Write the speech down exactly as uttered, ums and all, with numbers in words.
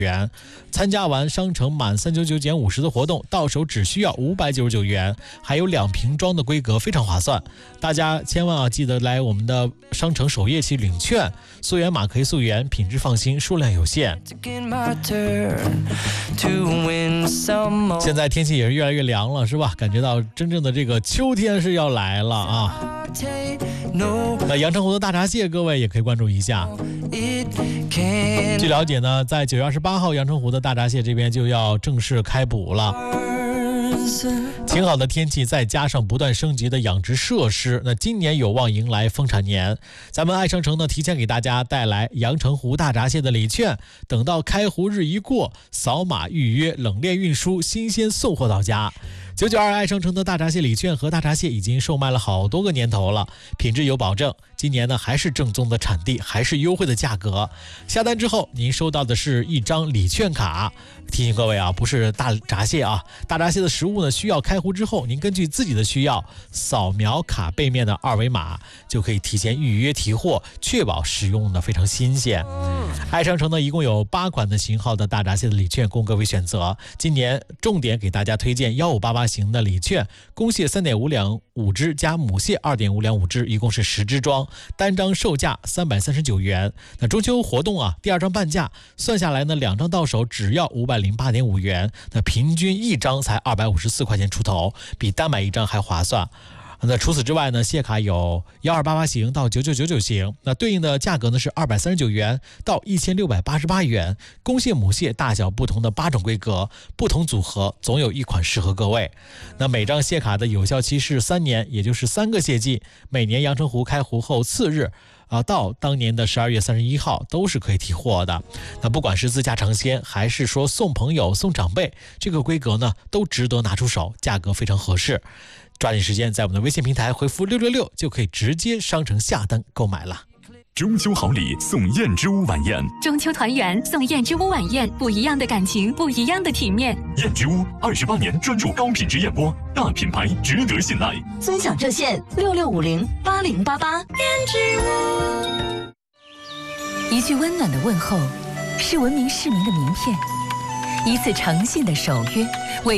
元，参加完商城满三九九减五十的活动，到手只需要五百九十九元，还有两瓶装的规格，非常划算。大家千万啊记得来我们的商城首页去领券，溯源码可以溯源，品质放心，数量有限。现在天气也是越来越凉了，是吧？感觉到真正的这个秋天是要来了啊。那阳澄湖的大闸蟹，各位也可以关注一下。据了解呢，在九月二十八号，阳澄湖的大闸蟹这边就要正式开捕了。晴好的天气，再加上不断升级的养殖设施，那今年有望迎来丰产年。咱们爱商城呢，提前给大家带来阳澄湖大闸蟹的礼券，等到开湖日一过，扫码预约，冷链运输，新鲜送货到家。九九二爱商城的大闸蟹礼券和大闸蟹已经售卖了好多个年头了，品质有保证。今年呢，还是正宗的产地，还是优惠的价格。下单之后，您收到的是一张礼券卡。提醒各位啊，不是大闸蟹啊，大闸蟹的食物呢，需要开湖之后，您根据自己的需要，扫描卡背面的二维码，就可以提前预约提货，确保使用的非常新鲜。爱商城呢，一共有八款的型号的大闸蟹的礼券供各位选择。今年重点给大家推荐一五八八型的礼券，公蟹 三点五两五只加母蟹 二点五两五只，一共是十只装，单张售价三百三十九元。那中秋活动啊，第二张半价，算下来呢，两张到手只要五百零八点五元，那平均一张才二百五十四块钱出头，比单买一张还划算。那除此之外呢，蟹卡有一二八八型到九九九九型，那对应的价格呢是二百三十九元到一千六百八十八元。公蟹母蟹大小不同的八种规格，不同组合，总有一款适合各位。那每张蟹卡的有效期是三年，也就是三个蟹季，每年阳澄湖开湖后次日啊，到当年的十二月三十一号都是可以提货的。那不管是自驾尝鲜，还是说送朋友、送长辈，这个规格呢都值得拿出手，价格非常合适。抓紧时间，在我们的微信平台回复六六六，就可以直接商城下单购买了。 中秋好礼送燕之屋晚宴， 中秋团圆送燕之屋晚宴，不一样的感情，不一样的体面。 燕之屋二十八年专注高品质燕窝，大品牌值得信赖。 尊享热线六六五零八零八八。燕之屋，一句温暖的问候，是文明市民的名片；一次诚信的守约，为